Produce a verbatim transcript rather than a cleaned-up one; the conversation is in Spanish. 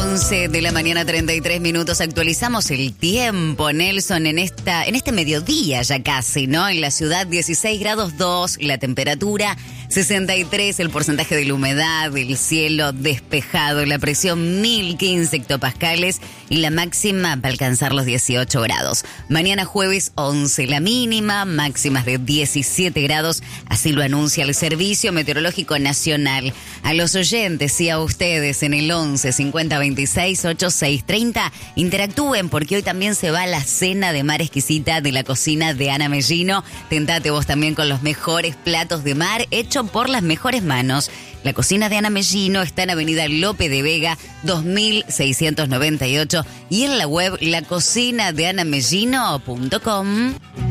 once de la mañana, treinta y tres minutos. Actualizamos el tiempo, Nelson, en esta, en este mediodía ya casi, ¿no? En la ciudad, dieciséis grados dos, la temperatura, sesenta y tres, el porcentaje de la humedad, el cielo despejado, la presión mil quince hectopascales y la máxima va a alcanzar los dieciocho grados. Mañana jueves, once la mínima, máximas de diecisiete grados, así lo anuncia el Servicio Meteorológico Nacional. A los oyentes y a ustedes en el once cincuenta veintiséis ochenta y seis treinta, interactúen porque hoy también se va la cena de mar exquisita de la cocina de Ana Mellino. Tentate vos también con los mejores platos de mar hecho por las mejores manos. La cocina de Ana Mellino está en Avenida Lope de Vega dos mil seiscientos noventa y ocho y en la web la cocina de ana mellino punto com.